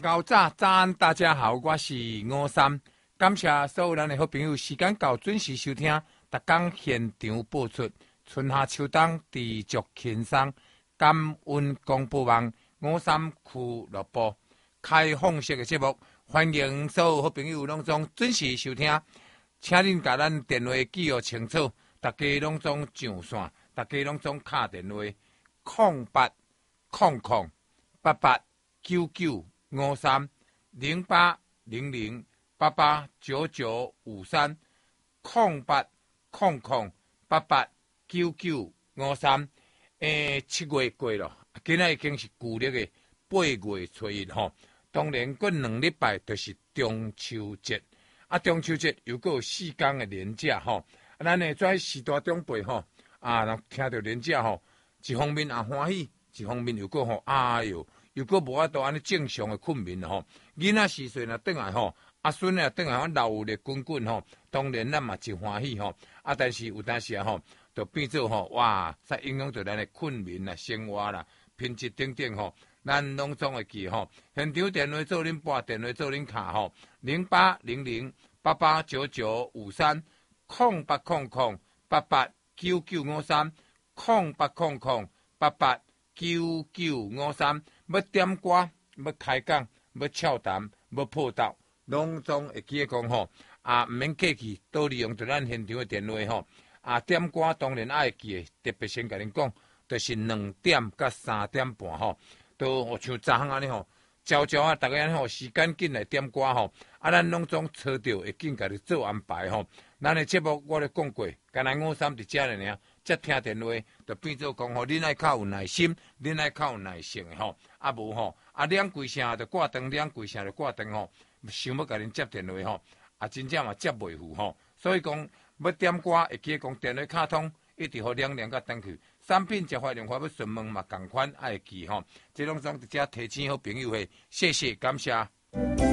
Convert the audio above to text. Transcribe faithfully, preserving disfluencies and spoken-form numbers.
高早早安，大家好，我是吴三，感谢所有咱的好朋友，时间到准时收听，逐天现场播出，春夏秋冬持续轻松，感恩广播网吴三俱乐部开放式的节目，欢迎所有好朋友拢总准时收听，请恁甲咱电话记号清楚，大家拢总上线，大家拢总敲电话，空八空空八八九九。五三零八零零八八九九五三空八空空八八九九五三。诶，七月过了，今仔已经是旧历的八月初一吼。当然，过两礼拜就是中秋节，啊，中秋节又搁有四天的连假吼。啊，咱呢在时代长辈吼，啊，人听到连假吼，一方面也欢喜，一方面又搁吼，哎哟。又搁无法度安尼正常的困眠吼，囡仔四岁若转来吼，阿孙呢转来，我老力滚滚吼，当然咱嘛真欢喜吼。啊，但是有当时啊吼，就变做吼，哇，才影响到咱的困眠啦、生活啦、品质等等吼，咱拢总会记吼。现场电话做恁拨，电话做恁卡吼，零八零零八八九九五三空八空空八八九九五三空八空空八八九九五三。要点歌，要开讲，要俏谈，要破道，拢总会记得讲吼，啊，毋免客气，都利用着咱现场的电话吼，啊，点歌当然爱记的，特别先甲恁讲，就是两点到三点半吼，都像昨昏安尼吼，朝朝啊，逐个安尼吼，时间紧来点歌吼，啊，咱拢总找着会紧甲你做安排吼。咱的节目我咧讲过，干那五三伫遮咧尔，则听电话，就变做讲吼，恁爱较有耐心，恁爱较有耐性的吼，啊无吼，啊两几声就挂断，两几声就挂断吼，想要甲恁接电话吼，啊真正嘛接袂赴吼，所以讲要点歌会记得讲电话卡通，一直好亮亮甲登去，产品食法用法要询问嘛共款爱记吼，这拢总伫遮提醒好朋友的，谢谢感谢。